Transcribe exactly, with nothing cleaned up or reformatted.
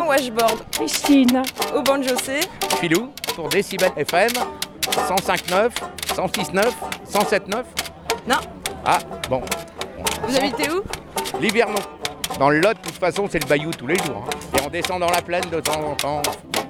Marion, washboard. Christine. Au banjo, c'est Philou pour Décibel F M, cent cinq neuf, cent six neuf, cent sept neuf. Non. Ah, bon. Vous habitez où? Livernon. Dans le Lot, de toute façon, c'est le bayou tous les jours. hein. Et on descend dans la plaine de temps en temps.